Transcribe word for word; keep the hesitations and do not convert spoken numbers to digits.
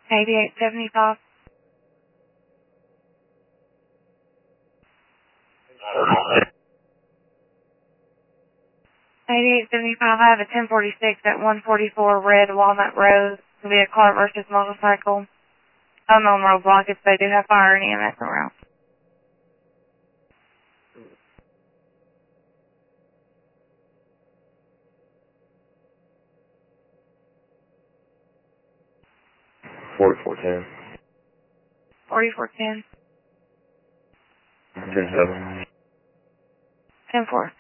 eighty-eight seventy-five. eighty-eight seventy-five, I have a ten forty-six at one forty-four Red Walnut Road. It'll be a car versus motorcycle. Unknown roadblock if they do have fire and E M S around. forty-four ten. forty-four ten. ten seven. ten four.